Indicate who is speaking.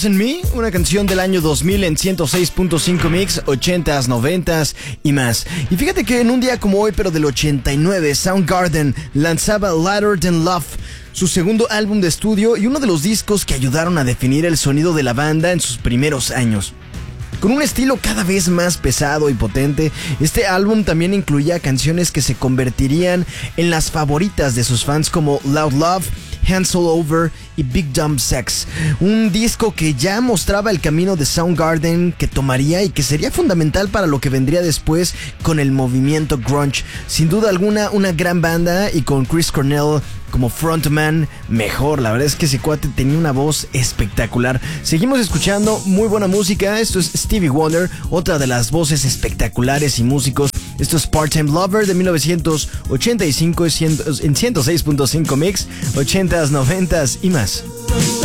Speaker 1: en Me, una canción del año 2000 en 106.5 Mix, 80s, 90s y más. Y fíjate que en un día como hoy, pero del 89, Soundgarden lanzaba Louder Than Love, su segundo álbum de estudio y uno de los discos que ayudaron a definir el sonido de la banda en sus primeros años. Con un estilo cada vez más pesado y potente, este álbum también incluía canciones que se convertirían en las favoritas de sus fans como Loud Love, Hands All Over y Big Dumb Sex. Un disco que ya mostraba el camino de Soundgarden que tomaría y que sería fundamental para lo que vendría después con el movimiento grunge. Sin duda alguna, una gran banda y con Chris Cornell como frontman, mejor. La verdad es que ese cuate tenía una voz espectacular. Seguimos escuchando muy buena música. Esto es Stevie Wonder, otra de las voces espectaculares y músicos. Esto es Part-Time Lover de 1985 en 106.5 Mix, 80s, 90s y más.